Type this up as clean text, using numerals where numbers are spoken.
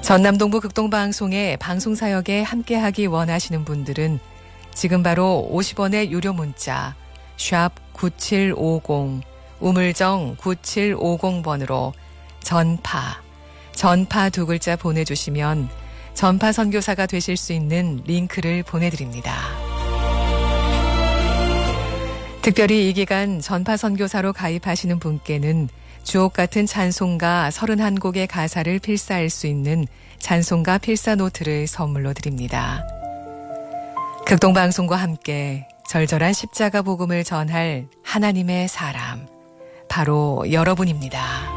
전남동부 극동방송의 방송사역에 함께하기 원하시는 분들은 지금 바로 50원의 유료 문자 샵 9750 우물정 9750번으로 전파 두 글자 보내주시면 전파 선교사가 되실 수 있는 링크를 보내드립니다. 특별히 이 기간 전파 선교사로 가입하시는 분께는 주옥 같은 찬송가 31곡의 가사를 필사할 수 있는 찬송가 필사 노트를 선물로 드립니다. 극동방송과 함께 절절한 십자가 복음을 전할 하나님의 사람, 바로 여러분입니다.